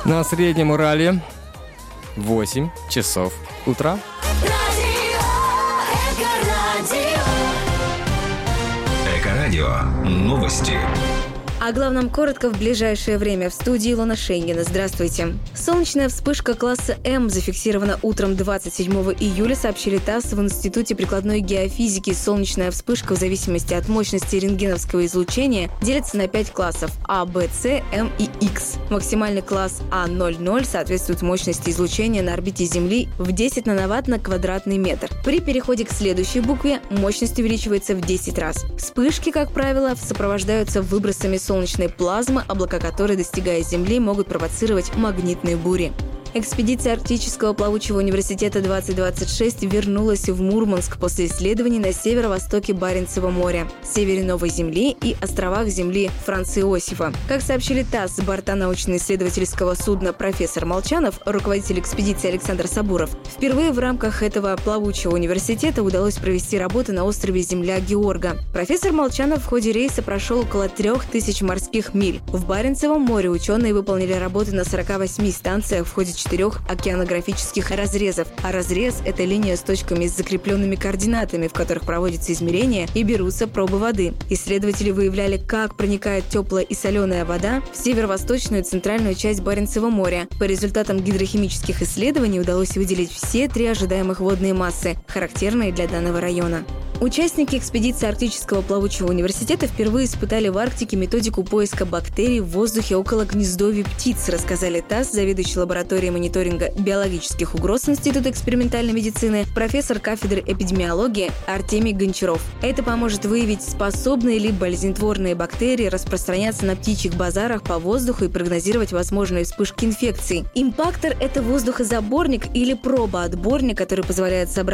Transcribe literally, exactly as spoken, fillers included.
На Среднем Урале восемь часов утра. Эко-радио. Новости. О главном коротко в ближайшее время. В студии Илона Шейнгина. Здравствуйте. Солнечная вспышка класса М зафиксирована утром двадцать седьмого июля, сообщили ТАСС в Институте прикладной геофизики. Солнечная вспышка в зависимости от мощности рентгеновского излучения делится на пять классов А, Б, С, М и Х. Максимальный класс А ноль ноль соответствует мощности излучения на орбите Земли в десять нановатт на квадратный метр. При переходе к следующей букве мощность увеличивается в десять раз. Вспышки, как правило, сопровождаются выбросами солнечной солнечной плазмы, облака которой, достигая Земли, могут провоцировать магнитные бури. Экспедиция Арктического плавучего университета двадцать двадцать шесть вернулась в Мурманск после исследований на северо-востоке Баренцева моря, севере Новой Земли и островах Земли Франца Иосифа. Как сообщили ТАСС, с борта научно-исследовательского судна «Профессор Молчанов», руководитель экспедиции Александр Сабуров, впервые в рамках этого плавучего университета удалось провести работы на острове Земля Георга. Профессор Молчанов в ходе рейса прошел около трех тысяч морских миль. В Баренцевом море ученые выполнили работы на сорока восьми станциях в ходе четырех океанографических разрезов. А разрез – это линия с точками с закрепленными координатами, в которых проводятся измерения и берутся пробы воды. Исследователи выявляли, как проникает теплая и соленая вода в северо-восточную и центральную часть Баренцева моря. По результатам гидрохимических исследований удалось выделить все три ожидаемых водные массы, характерные для данного района. Участники экспедиции Арктического плавучего университета впервые испытали в Арктике методику поиска бактерий в воздухе около гнездовья птиц, рассказали ТАСС, заведующий лабораторией мониторинга биологических угроз Института экспериментальной медицины, профессор кафедры эпидемиологии Артемий Гончаров. Это поможет выявить, способные ли болезнетворные бактерии распространяться на птичьих базарах по воздуху и прогнозировать возможные вспышки инфекций. Импактор – это воздухозаборник или пробоотборник, который позволяет собрать